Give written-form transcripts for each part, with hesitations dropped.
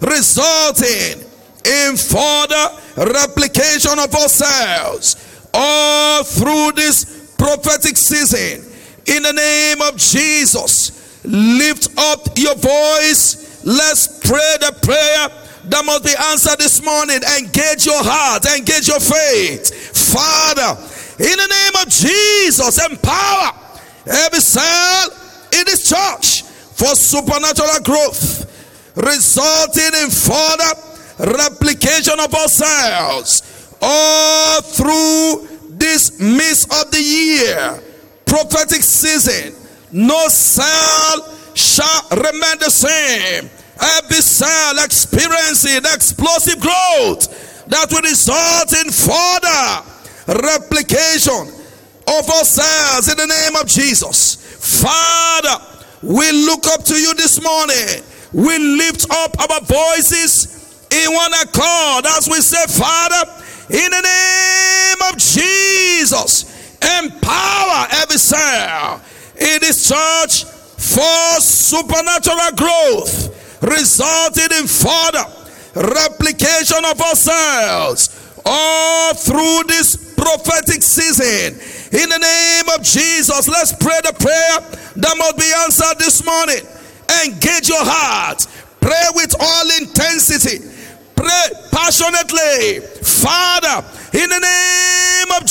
resulting in further replication of ourselves all through this prophetic season. In the name of Jesus, lift up your voice. Let's pray the prayer that must be answered this morning. Engage your heart, engage your faith. Father, in the name of Jesus, empower every cell in this church for supernatural growth, resulting in further replication of ourselves all through this midst of the year, prophetic season. No cell shall remain the same. Every cell experiencing explosive growth that will result in further replication of ourselves in the name of Jesus. Father, we look up to you this morning. We lift up our voices in one accord as we say, Father, in the name of Jesus, empower every cell in this church for supernatural growth, resulting in further replication of ourselves all through this prophetic season. In the name of Jesus, let's pray the prayer that must be answered this morning. Engage your heart. Pray with all intensity. Pray passionately. Father, in the name of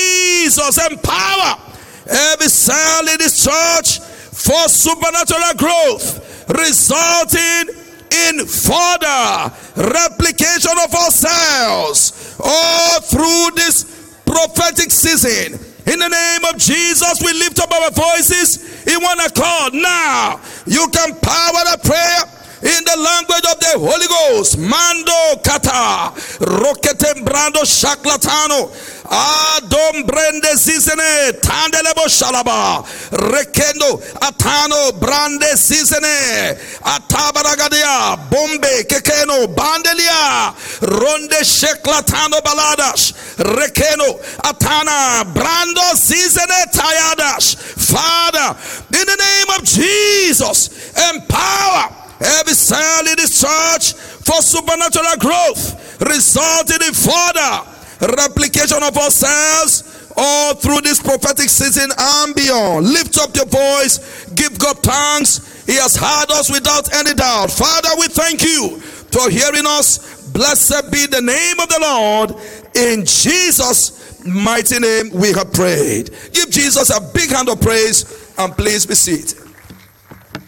Jesus, empower every cell in this church for supernatural growth, resulting in further replication of ourselves all through this prophetic season. In the name of Jesus, we lift up our voices in one accord. Now, you can power the prayer in the language of the Holy Ghost. Mando kata, roketem brando shaklatano, adom brande zizene, tandelebo shalaba, rekendo atano brande zizene, atabaragadia, bombe kekeno, bandelia, ronde sheklatano baladas, rekeno atana, brando zizene tayadas. Father, in the name of Jesus, empower every cell in this church for supernatural growth, resulting in further replication of ourselves all through this prophetic season and beyond. Lift up your voice, give God thanks. He has heard us without any doubt. Father, we thank you for hearing us. Blessed be the name of the Lord. In Jesus' mighty name we have prayed. Give Jesus a big hand of praise and please be seated.